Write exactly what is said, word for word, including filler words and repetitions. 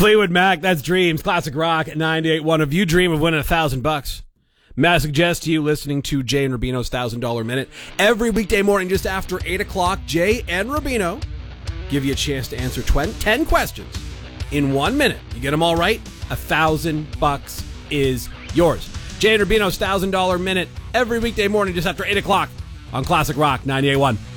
Fleetwood Mac, that's Dreams. Classic Rock at ninety-eight point one. If you dream of winning a thousand bucks, may I suggest to you listening to Jay and Rubino's one thousand dollars Minute every weekday morning just after eight o'clock. Jay and Rubino give you a chance to answer ten questions in one minute. You get them all right, a thousand bucks is yours. Jay and Rubino's one thousand dollars Minute every weekday morning just after eight o'clock on Classic Rock ninety-eight point one.